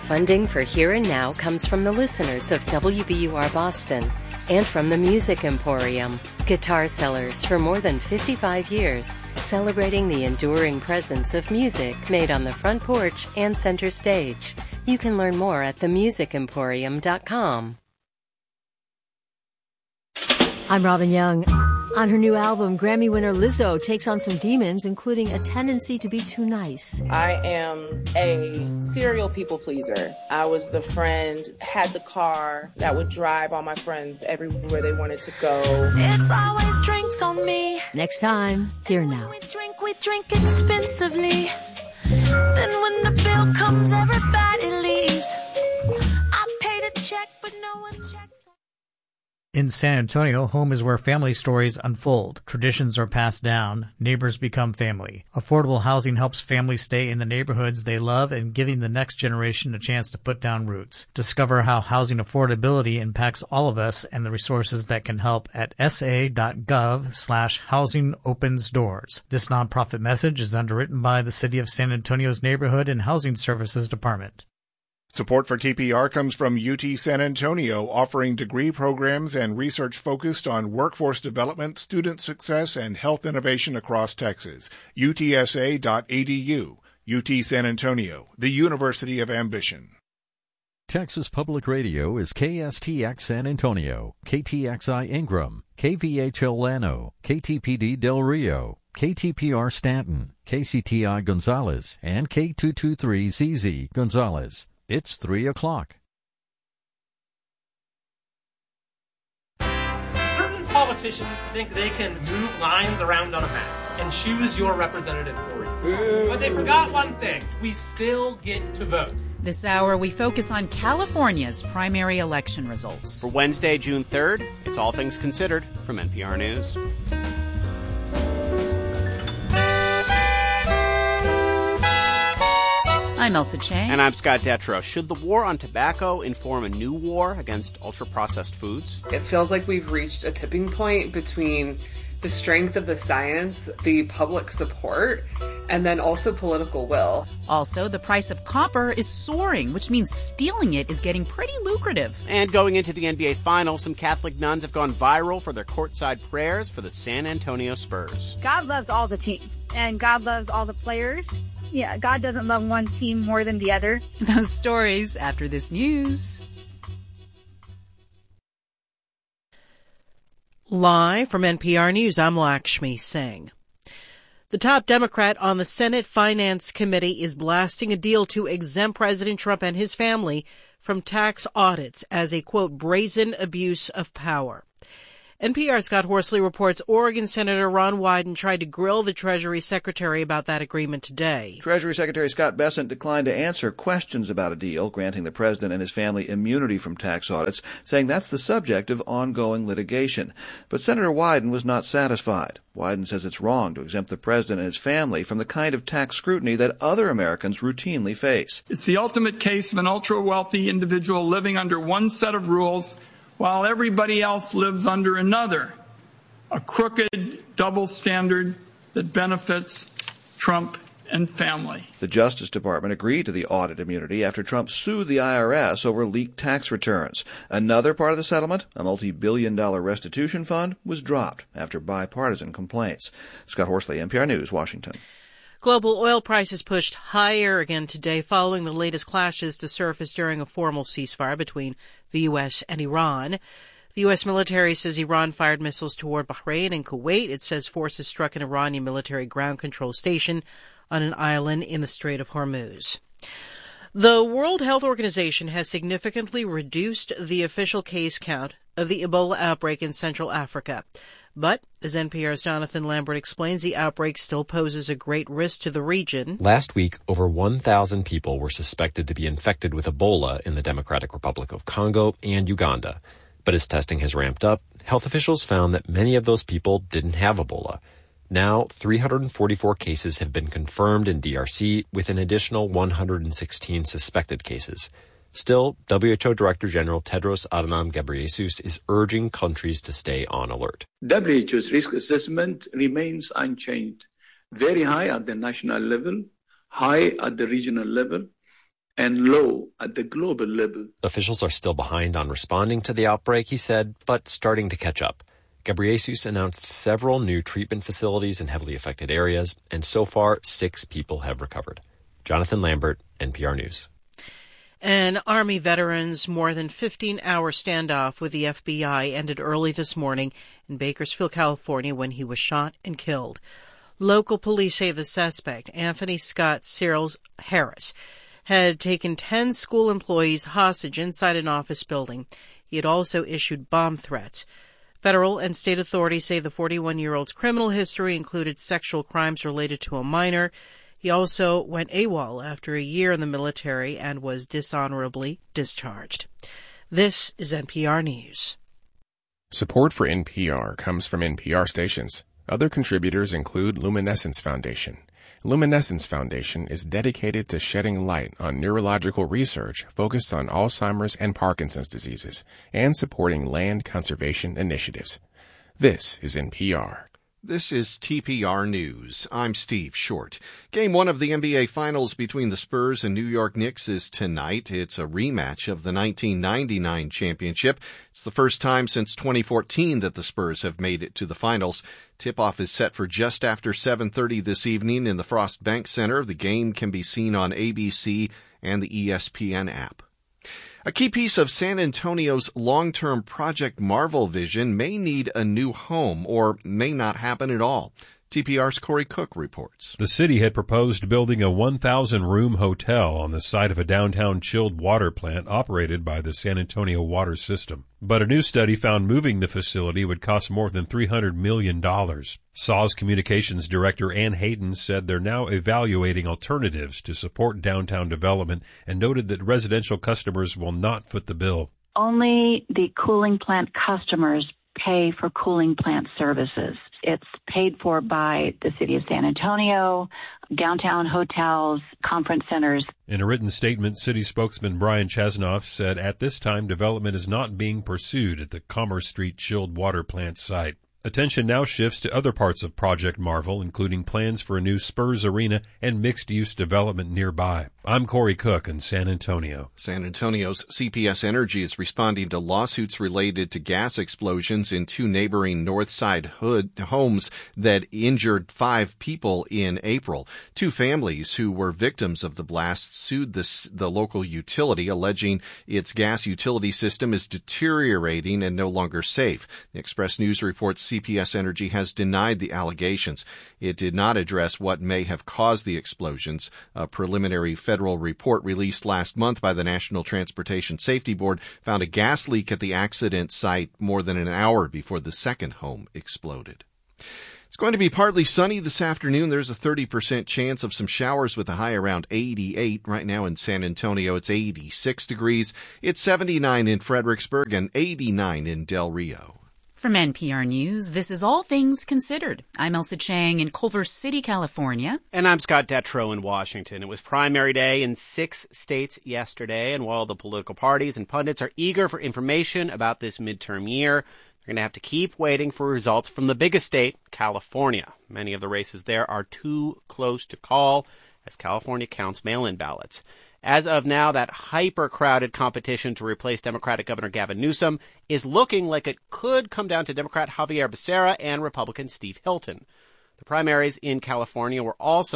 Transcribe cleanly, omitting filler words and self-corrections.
Funding for Here and Now comes from the listeners of WBUR Boston and from the Music Emporium, guitar sellers for more than 55 years, celebrating the enduring presence of music made on the front porch and center stage. You can learn more at themusicemporium.com. I'm Robin Young. On her new album, Grammy winner Lizzo takes on some demons, including a tendency to be too nice. I am a serial people pleaser. I was the friend, had the car that would drive all my friends everywhere they wanted to go. It's always drinks on me. Next time, Here Now. We drink expensively. Then when the bill comes, everybody leaves. I paid a check, but no one checks. In San Antonio, home is where family stories unfold. Traditions are passed down. Neighbors become family. Affordable housing helps families stay in the neighborhoods they love and giving the next generation a chance to put down roots. Discover how housing affordability impacts all of us and the resources that can help at sa.gov/housing opens doors. This nonprofit message is underwritten by the City of San Antonio's Neighborhood and Housing Services Department. Support for TPR comes from UT San Antonio, offering degree programs and research focused on workforce development, student success, and health innovation across Texas. UTSA.edu. UT San Antonio, the University of Ambition. Texas Public Radio is KSTX San Antonio, KTXI Ingram, KVHL Llano, KTPD Del Rio, KTPR Stanton, KCTI Gonzales, and K223ZZ Gonzales. It's 3 o'clock. Certain politicians think they can move lines around on a map and choose your representative for you. But they forgot one thing. We still get to vote. This hour, we focus on California's primary election results. For Wednesday, June 3rd, it's All Things Considered from NPR News. I'm Elsa Chang. And I'm Scott Detrow. Should the war on tobacco inform a new war against ultra-processed foods? It feels like we've reached a tipping point between the strength of the science, the public support, and then also political will. Also, the price of copper is soaring, which means stealing it is getting pretty lucrative. And going into the NBA Finals, some Catholic nuns have gone viral for their courtside prayers for the San Antonio Spurs. God loves all the teams, and God loves all the players. Yeah, God doesn't love one team more than the other. Those stories after this news. Live from NPR News, I'm Lakshmi Singh. The top Democrat on the Senate Finance Committee is blasting a deal to exempt President Trump and his family from tax audits as a, quote, brazen abuse of power. NPR's Scott Horsley reports Oregon Senator Ron Wyden tried to grill the Treasury Secretary about that agreement today. Treasury Secretary Scott Bessent declined to answer questions about a deal granting the president and his family immunity from tax audits, saying that's the subject of ongoing litigation. But Senator Wyden was not satisfied. Wyden says it's wrong to exempt the president and his family from the kind of tax scrutiny that other Americans routinely face. It's the ultimate case of an ultra-wealthy individual living under one set of rules while everybody else lives under another, a crooked double standard that benefits Trump and family. The Justice Department agreed to the audit immunity after Trump sued the IRS over leaked tax returns. Another part of the settlement, a multi-billion-dollar restitution fund, was dropped after bipartisan complaints. Scott Horsley, NPR News, Washington. Global oil prices pushed higher again today following the latest clashes to surface during a formal ceasefire between the U.S. and Iran. The U.S. military says Iran fired missiles toward Bahrain and Kuwait. It says forces struck an Iranian military ground control station on an island in the Strait of Hormuz. The World Health Organization has significantly reduced the official case count of the Ebola outbreak in Central Africa. But, as NPR's Jonathan Lambert explains, the outbreak still poses a great risk to the region. Last week, over 1,000 people were suspected to be infected with Ebola in the Democratic Republic of Congo and Uganda. But as testing has ramped up, health officials found that many of those people didn't have Ebola. Now, 344 cases have been confirmed in DRC, with an additional 116 suspected cases. Still, WHO Director General Tedros Adhanom Ghebreyesus is urging countries to stay on alert. WHO's risk assessment remains unchanged, very high at the national level, high at the regional level, and low at the global level. Officials are still behind on responding to the outbreak, he said, but starting to catch up. Ghebreyesus announced several new treatment facilities in heavily affected areas, and so far, 6 people have recovered. Jonathan Lambert, NPR News. An Army veteran's more than 15-hour standoff with the FBI ended early this morning in Bakersfield, California, when he was shot and killed. Local police say the suspect, Anthony Scott Searles Harris, had taken 10 school employees hostage inside an office building. He had also issued bomb threats. Federal and state authorities say the 41-year-old's criminal history included sexual crimes related to a minor. He also went AWOL after a year in the military and was dishonorably discharged. This is NPR News. Support for NPR comes from NPR stations. Other contributors include Luminescence Foundation. Luminescence Foundation is dedicated to shedding light on neurological research focused on Alzheimer's and Parkinson's diseases and supporting land conservation initiatives. This is NPR. This is TPR News. I'm Steve Short. Game 1 of the NBA Finals between the Spurs and New York Knicks is tonight. It's a rematch of the 1999 championship. It's the first time since 2014 that the Spurs have made it to the finals. Tip-off is set for just after 7:30 this evening in the Frost Bank Center. The game can be seen on ABC and the ESPN app. A key piece of San Antonio's long-term Project Marvel vision may need a new home or may not happen at all. TPR's Corey Cook reports. The city had proposed building a 1,000-room hotel on the site of a downtown chilled water plant operated by the San Antonio Water System. But a new study found moving the facility would cost more than $300 million. SAWS Communications Director Ann Hayden said they're now evaluating alternatives to support downtown development and noted that residential customers will not foot the bill. Only the cooling plant customers pay for cooling plant services. It's paid for by the city of San Antonio, downtown hotels, conference centers. In a written statement, city spokesman Brian Chasnoff said at this time development is not being pursued at the Commerce Street chilled water plant site. Attention now shifts to other parts of Project Marvel, including plans for a new Spurs arena and mixed-use development nearby. I'm Corey Cook in San Antonio. San Antonio's CPS Energy is responding to lawsuits related to gas explosions in 2 neighboring Northside homes that injured 5 people in April. 2 families who were victims of the blast sued the local utility, alleging its gas utility system is deteriorating and no longer safe. The Express News reports CPS Energy has denied the allegations. It did not address what may have caused the explosions. A preliminary federal report released last month by the National Transportation Safety Board found a gas leak at the accident site more than an hour before the second home exploded. It's going to be partly sunny this afternoon. There's a 30% chance of some showers with a high around 88. Right now in San Antonio, it's 86 degrees. It's 79 in Fredericksburg and 89 in Del Rio. From NPR News, this is All Things Considered. I'm Elsa Chang in Culver City, California. And I'm Scott Detrow in Washington. It was primary day in 6 states yesterday, and while the political parties and pundits are eager for information about this midterm year, they're going to have to keep waiting for results from the biggest state, California. Many of the races there are too close to call as California counts mail-in ballots. As of now, that hyper-crowded competition to replace Democratic Governor Gavin Newsom is looking like it could come down to Democrat Javier Becerra and Republican Steve Hilton. The primaries in California were also